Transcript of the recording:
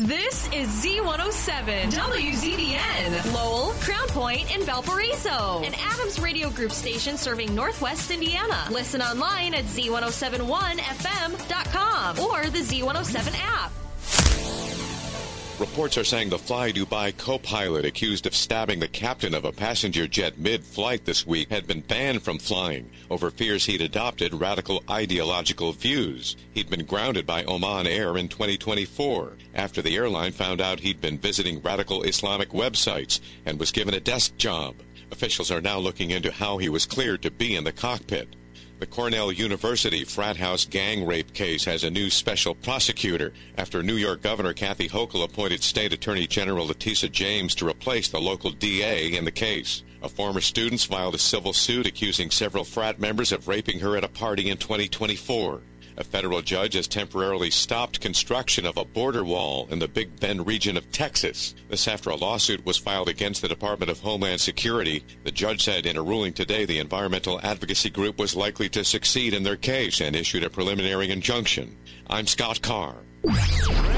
This is Z107 WZBN, Lowell, Crown Point, and Valparaiso, an Adams Radio Group station serving Northwest Indiana. Listen online at Z1071FM.com or the Z107 app. Reports are saying the Fly Dubai co-pilot accused of stabbing the captain of a passenger jet mid-flight this week had been banned from flying over fears he'd adopted radical ideological views. He'd been grounded by Oman Air in 2024 after the airline found out he'd been visiting radical Islamic websites and was given a desk job. Officials are now looking into how he was cleared to be in the cockpit. The Cornell University frat house gang rape case has a new special prosecutor after New York Governor Kathy Hochul appointed State Attorney General Letitia James to replace the local DA in the case. A former student filed a civil suit accusing several frat members of raping her at a party in 2024. A federal judge has temporarily stopped construction of a border wall in the Big Bend region of Texas. This after a lawsuit was filed against the Department of Homeland Security. The judge said in a ruling today the environmental advocacy group was likely to succeed in their case and issued a preliminary injunction. I'm Scott Carr.